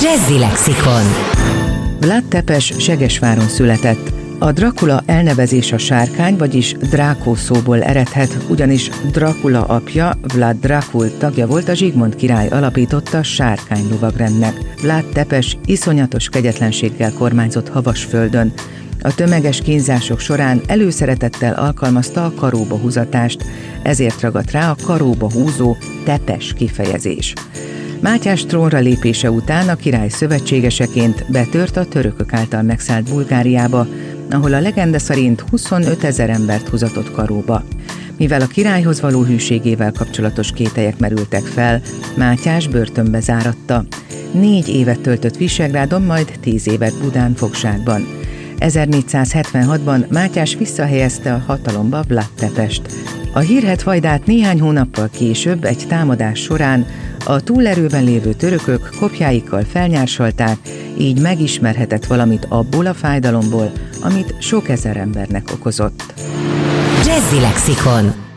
Jazzy Lexikon. Vlad Tepes Segesváron született. A Dracula elnevezés a sárkány, vagyis Drákó szóból eredhet, ugyanis Dracula apja, Vlad Dracul tagja volt, a Zsigmond király alapította sárkány lovagrendnek. Vlad Tepes iszonyatos kegyetlenséggel kormányzott Havasföldön. A tömeges kínzások során előszeretettel alkalmazta a karóba húzatást, ezért ragadt rá a karóba húzó Tepes kifejezés. Mátyás trónra lépése után a király szövetségeseként betört a törökök által megszállt Bulgáriába, ahol a legenda szerint 25 000 embert húzatott karóba. Mivel a királyhoz való hűségével kapcsolatos kételyek merültek fel, Mátyás börtönbe záratta. 4 évet töltött Visegrádon, majd 10 évet Budán fogságban. 1476-ban Mátyás visszahelyezte a hatalomba Vlad Tepest. A hírhedt vajdát néhány hónappal később egy támadás során a túlerőben lévő törökök kopjáikkal felnyársalták, így megismerhetett valamit abból a fájdalomból, amit sok ezer embernek okozott. Jazzy Lexikon.